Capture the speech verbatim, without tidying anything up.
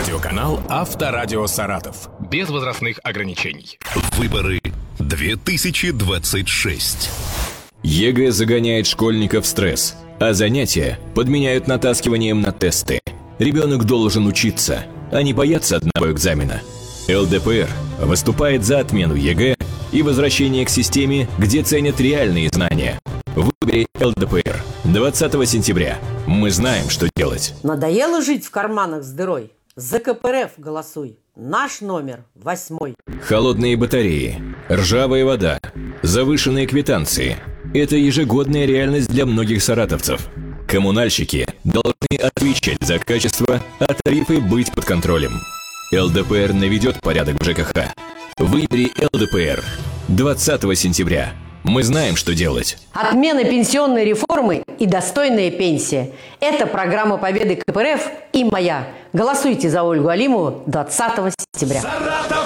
Радиоканал «Авторадио Саратов». Без возрастных ограничений. Выборы две тысячи двадцать шесть. ЕГЭ загоняет школьников в стресс, а занятия подменяют натаскиванием на тесты. Ребенок должен учиться, а не бояться одного экзамена. ЛДПР выступает за отмену ЕГЭ и возвращение к системе, где ценят реальные знания. Выбери ЛДПР двадцатого сентября. Мы знаем, что делать. Надоело жить в карманах с дырой? За КПРФ голосуй. Наш номер восьмой. Холодные батареи, ржавая вода, завышенные квитанции – это ежегодная реальность для многих саратовцев. Коммунальщики должны отвечать за качество, а тарифы быть под контролем. ЛДПР наведет порядок в ЖКХ. Выбери ЛДПР двадцатого сентября. Мы знаем, что делать. Отмена пенсионной реформы и достойная пенсия. Это программа победы КПРФ и моя. Голосуйте за Ольгу Алимову двадцатого сентября.